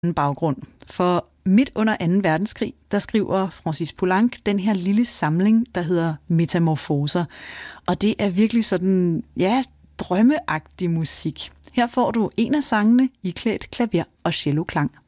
baggrund. For midt under 2. verdenskrig, der skriver Francis Poulenc den her lille samling, der hedder Metamorfoser. Og det er virkelig sådan, ja, drømmeagtig musik. Her får du en af sangene iklædt klaver og celloklang.